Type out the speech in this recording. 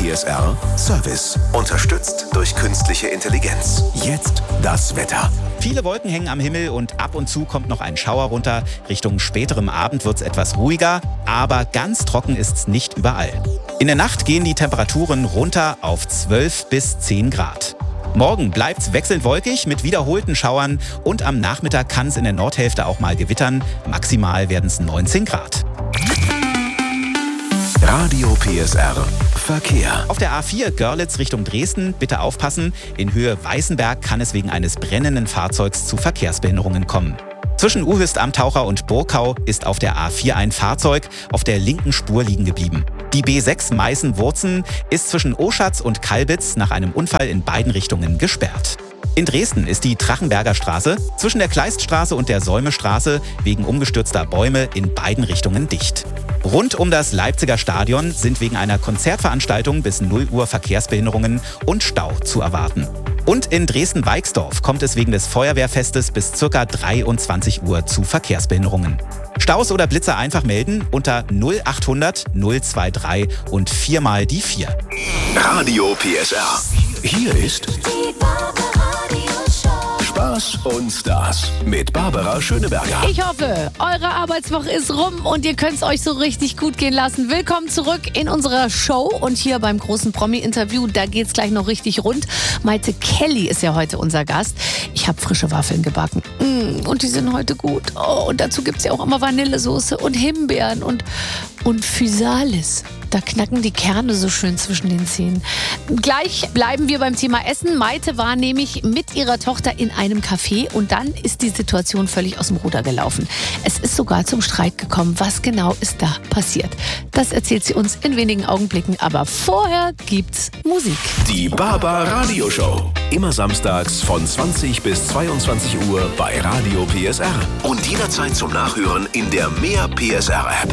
PSR Service. Unterstützt durch künstliche Intelligenz. Jetzt das Wetter. Viele Wolken hängen am Himmel und ab und zu kommt noch ein Schauer runter. Richtung späterem Abend wird es etwas ruhiger, aber ganz trocken ist es nicht überall. In der Nacht gehen die Temperaturen runter auf 12 bis 10 Grad. Morgen bleibt es wechselnd wolkig mit wiederholten Schauern und am Nachmittag kann es in der Nordhälfte auch mal gewittern. Maximal werden es 19 Grad. Radio PSR Verkehr. Auf der A4 Görlitz Richtung Dresden bitte aufpassen. In Höhe Weißenberg kann es wegen eines brennenden Fahrzeugs zu Verkehrsbehinderungen kommen. Zwischen Uhüst am Taucher und Burgkau ist auf der A4 ein Fahrzeug auf der linken Spur liegen geblieben. Die B6 Meißen-Wurzen ist zwischen Oschatz und Kalbitz nach einem Unfall in beiden Richtungen gesperrt. In Dresden ist die Trachenberger Straße zwischen der Kleiststraße und der Säumestraße wegen umgestürzter Bäume in beiden Richtungen dicht. Rund um das Leipziger Stadion sind wegen einer Konzertveranstaltung bis 0 Uhr Verkehrsbehinderungen und Stau zu erwarten. Und in Dresden-Weixdorf kommt es wegen des Feuerwehrfestes bis ca. 23 Uhr zu Verkehrsbehinderungen. Staus oder Blitzer einfach melden unter 0800 023 und 4 mal die 4. Radio PSR. Hier ist Spaß und Stars mit Barbara Schöneberger. Ich hoffe, eure Arbeitswoche ist rum und ihr könnt es euch so richtig gut gehen lassen. Willkommen zurück in unserer Show und hier beim großen Promi-Interview, da geht's gleich noch richtig rund. Maite Kelly ist ja heute unser Gast. Ich habe frische Waffeln gebacken und die sind heute gut. Oh, und dazu gibt's ja auch immer Vanillesoße und Himbeeren und Physalis. Da knacken die Kerne so schön zwischen den Zähnen. Gleich bleiben wir beim Thema Essen. Maite war nämlich mit ihrer Tochter in einem Café und dann ist die Situation völlig aus dem Ruder gelaufen. Es ist sogar zum Streit gekommen. Was genau ist da passiert? Das erzählt sie uns in wenigen Augenblicken. Aber vorher gibt's Musik. Die Barbara Radio Show. Immer samstags von 20 bis 22 Uhr bei Radio PSR. Und jederzeit zum Nachhören in der Mehr PSR App.